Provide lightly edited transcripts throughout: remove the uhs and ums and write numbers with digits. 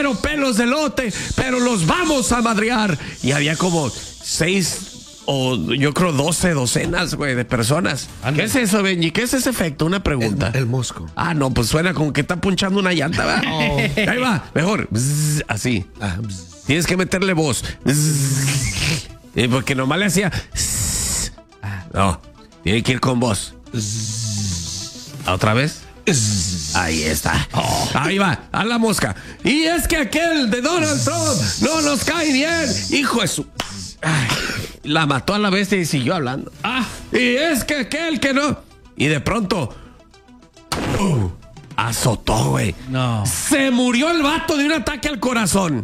quiero pelos de elote, pero los vamos a madrear. Y había como 6 o yo creo 12 docenas, güey, de personas. ¿Qué es eso, Benji? ¿Qué es ese efecto? Una pregunta. El mosco. Ah, no, pues suena como que está punchando una llanta, ¿verdad? Oh. Ahí va, mejor. Bzz, así. Tienes que meterle voz. Porque nomás le hacía. No, tiene que ir con voz. ¿Otra vez? Ahí está. Ahí va, a la mosca. Y es que aquel de Donald Trump no nos cae bien. Hijo de su... Ay, la mató a la bestia y siguió hablando. Y es que aquel que no... Y de pronto... azotó, güey. No. Se murió el vato de un ataque al corazón.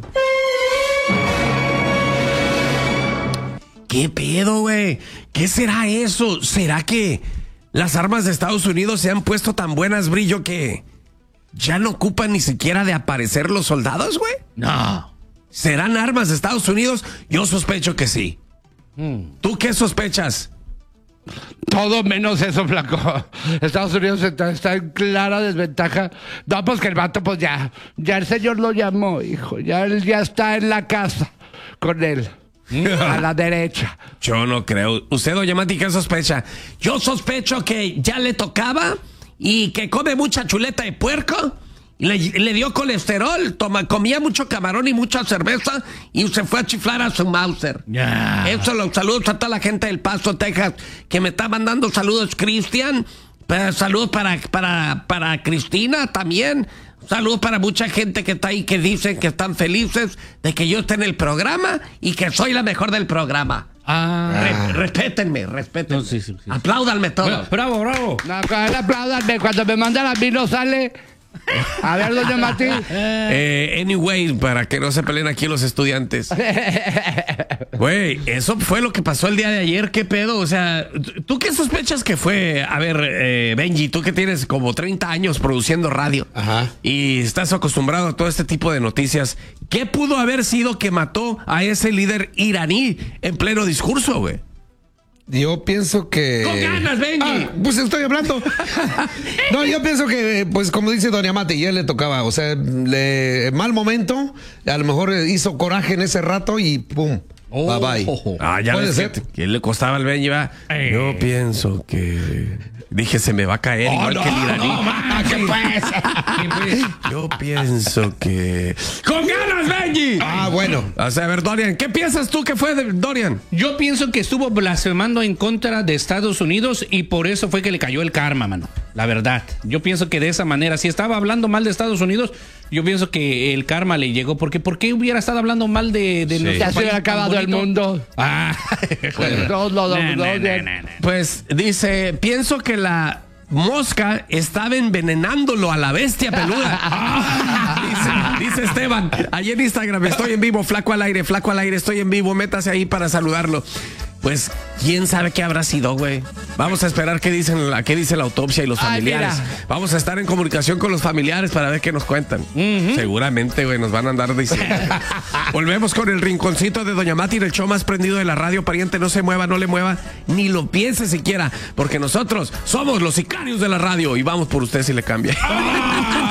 ¿Qué pedo, güey? ¿Qué será eso? ¿Será que las armas de Estados Unidos se han puesto tan buenas, Brillo, que ya no ocupan ni siquiera de aparecer los soldados, güey? No. ¿Serán armas de Estados Unidos? Yo sospecho que sí. ¿Tú qué sospechas? Todo menos eso, flaco. Estados Unidos está en clara desventaja. No, pues que el vato, pues ya el señor lo llamó, hijo. Él ya está en la casa con él. A la derecha. Yo no creo. ¿Usted, doña Mati, qué sospecha? Yo sospecho que ya le tocaba y que come mucha chuleta de puerco. Le dio colesterol, comía mucho camarón y mucha cerveza y se fue a chiflar a su Mauser. Eso, los saludos a toda la gente del Paso, Texas, que me está mandando saludos, Cristian. Saludos para Cristina también. Saludos para mucha gente que está ahí, que dicen que están felices de que yo esté en el programa y que soy la mejor del programa. Respétenme. No, sí. Apláudanme todos. Bravo. No, apláudanme. Cuando me mandan a mí no sale. A ver, doña Mati. Anyway, para que no se peleen aquí los estudiantes. Güey, eso fue lo que pasó el día de ayer. ¿Qué pedo? O sea, ¿tú qué sospechas que fue? A ver, Benji, tú que tienes como 30 años produciendo radio. Ajá. Y estás acostumbrado a todo este tipo de noticias. ¿Qué pudo haber sido que mató a ese líder iraní en pleno discurso, güey? Yo pienso que... ¡Con ganas, Benji! Pues estoy hablando. No, yo pienso que, pues como dice doña Mati, ya le tocaba. O sea, mal momento, a lo mejor hizo coraje en ese rato y ¡pum! Bye bye. Ya puede ves ser. que le costaba al Benji, va. Yo pienso que... Dije, se me va a caer igual que el iraní. ¿Qué pues? Yo pienso que... ¡Con ganas, Benji! Bueno. O sea, a ver, Dorian, ¿qué piensas tú que fue de Dorian? Yo pienso que estuvo blasfemando en contra de Estados Unidos y por eso fue que le cayó el karma, mano. La verdad. Yo pienso que de esa manera, si estaba hablando mal de Estados Unidos, yo pienso que el karma le llegó. Porque ¿por qué hubiera estado hablando mal de nuestro ya se hubiera acabado el mundo. Pues dice, pienso que la mosca estaba envenenándolo a la bestia peluda. Dice Esteban, allí en Instagram, estoy en vivo, flaco al aire, estoy en vivo, métase ahí para saludarlo. Pues, ¿quién sabe qué habrá sido, güey? Vamos a esperar qué dice la autopsia y los familiares. Vamos a estar en comunicación con los familiares para ver qué nos cuentan. Seguramente, güey, nos van a andar diciendo. Volvemos con el rinconcito de doña Mati, el show más prendido de la radio. Pariente, no se mueva, no le mueva, ni lo piense siquiera, porque nosotros somos los sicarios de la radio y vamos por usted si le cambia.